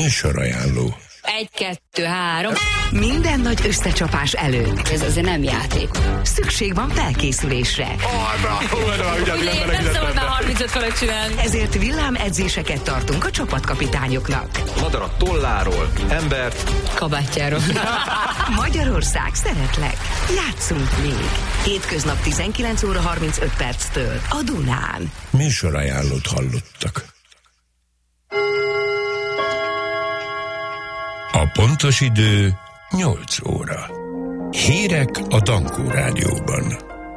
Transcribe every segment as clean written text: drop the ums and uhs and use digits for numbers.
Műsorajánló. 1, 2, 3. Minden nagy összecsapás előtt. Ez azért nem játék. Szükség van felkészülésre. Ugye, nem szabad már 35 fölött csinálni. Ezért villámedzéseket tartunk a csapatkapitányoknak. Madarat tolláról, embert Kabátjáról. Magyarország, szeretlek. Játszunk még. Hétköznap 19 óra 35 perctől a Dunán. Műsorajánlót hallottak. A pontos idő 8 óra. Hírek a Dankó Rádióban.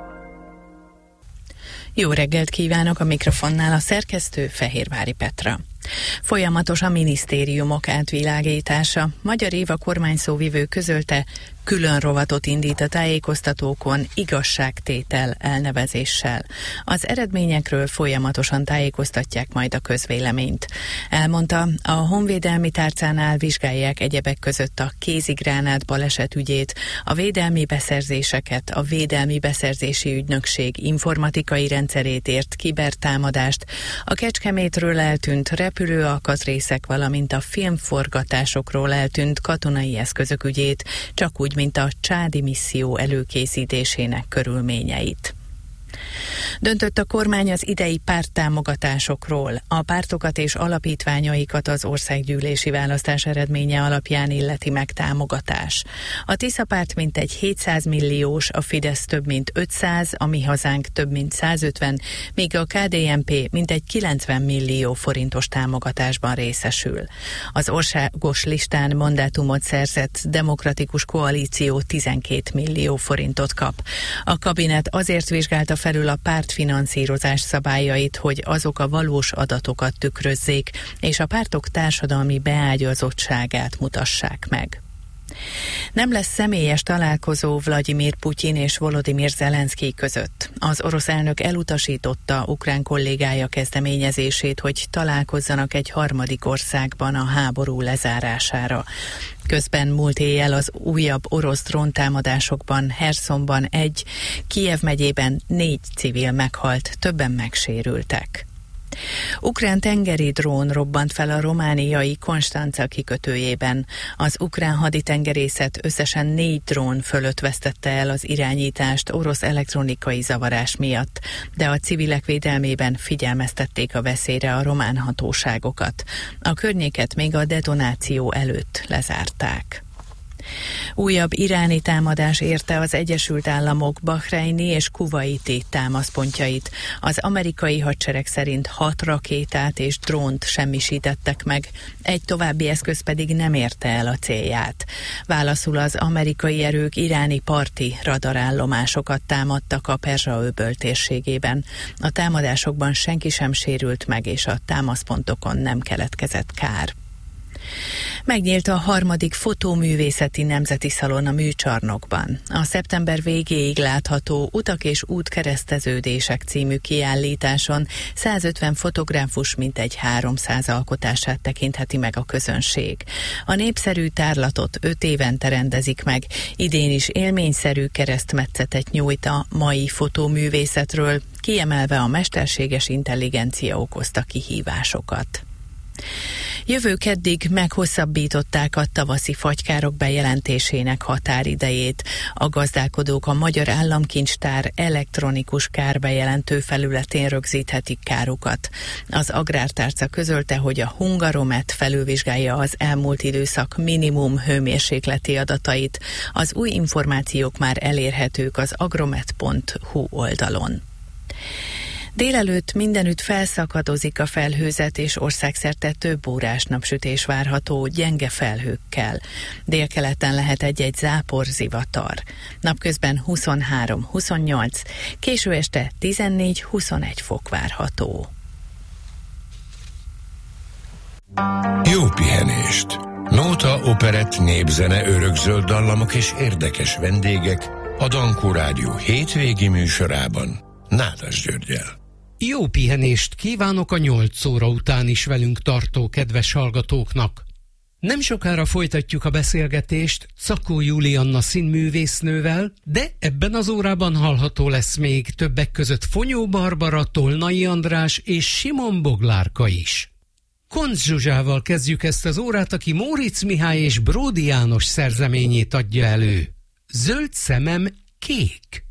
Jó reggelt kívánok, a mikrofonnál a szerkesztő Fehérvári Petra. Folyamatos a minisztériumok átvilágítása. Magyar Éva kormányszóvivő közölte, külön rovatot indít a tájékoztatókon igazságtétel elnevezéssel. Az eredményekről folyamatosan tájékoztatják majd a közvéleményt. Elmondta, a honvédelmi tárcánál vizsgálják egyebek között a kézigránát baleset ügyét, a védelmi beszerzéseket, a Védelmi Beszerzési Ügynökség informatikai rendszerét ért kibertámadást, a Kecskemétről eltűnt repülőalkatrészek, valamint a filmforgatásokról eltűnt katonai eszközök ügyét, csak úgy, mint a csádi misszió előkészítésének körülményeit. Döntött a kormány az idei párttámogatásokról. A pártokat és alapítványaikat az országgyűlési választás eredménye alapján illeti meg támogatás. A Tisza párt mintegy 700 milliós, a Fidesz több mint 500, a Mi Hazánk több mint 150, míg a KDNP mintegy 90 millió forintos támogatásban részesül. Az országos listán mandátumot szerzett Demokratikus Koalíció 12 millió forintot kap. A kabinet azért vizsgálta felül a pártfinanszírozás szabályait, hogy azok a valós adatokat tükrözzék, és a pártok társadalmi beágyazottságát mutassák meg. Nem lesz személyes találkozó Vladimir Putyin és Volodymyr Zelenszkij között. Az orosz elnök elutasította ukrán kollégája kezdeményezését, hogy találkozzanak egy harmadik országban a háború lezárására. Közben múlt éjjel az újabb orosz dróntámadásokban Herszonban 1, Kijev megyében 4 civil meghalt, többen megsérültek. Ukrán tengeri drón robbant fel a romániai Konstanca kikötőjében. Az ukrán haditengerészet összesen 4 drón fölött vesztette el az irányítást orosz elektronikai zavarás miatt, de a civilek védelmében figyelmeztették a veszélyre a román hatóságokat. A környéket még a detonáció előtt lezárták. Újabb iráni támadás érte az Egyesült Államok bahreini és kuvaiti támaszpontjait. Az amerikai hadsereg szerint 6 rakétát és drónt semmisítettek meg, egy további eszköz pedig nem érte el a célját. Válaszul az amerikai erők iráni parti radarállomásokat támadtak a Perzsa-öböl térségében. A támadásokban senki sem sérült meg, és a támaszpontokon nem keletkezett kár. Megnyílt a 3. fotóművészeti nemzeti szalon a Műcsarnokban. A szeptember végéig látható Utak és útkereszteződések című kiállításon 150 fotográfus mintegy 300 alkotását tekintheti meg a közönség. A népszerű tárlatot 5 évente rendezik meg, idén is élményszerű keresztmetszetet nyújt a mai fotóművészetről, kiemelve a mesterséges intelligencia okozta kihívásokat. Jövő keddig meghosszabbították a tavaszi fagykárok bejelentésének határidejét. A gazdálkodók a Magyar Államkincstár elektronikus kárbejelentő felületén rögzíthetik kárukat. Az Agrártárca közölte, hogy a Hungaromet felülvizsgálja az elmúlt időszak minimum hőmérsékleti adatait. Az új információk már elérhetők az agromet.hu oldalon. Délelőtt mindenütt felszakadozik a felhőzet, és országszerte több órás napsütés várható gyenge felhőkkel. Délkeleten lehet egy-egy zápor, zivatar. Napközben 23-28, késő este 14-21 fok várható. Jó pihenést! Nóta, operett, népzene, örökzöld dallamok és érdekes vendégek a Dankó Rádió hétvégi műsorában Nádas Györggyel. Jó pihenést kívánok a 8 óra után is velünk tartó kedves hallgatóknak. Nem sokára folytatjuk a beszélgetést Czakó Julianna színművésznővel, de ebben az órában hallható lesz még többek között Fonyó Barbara, Tolnai András és Simon Boglárka is. Koncz Zsuzsával kezdjük ezt az órát, aki Móricz Mihály és Bródi János szerzeményét adja elő. Zöld szemem kék.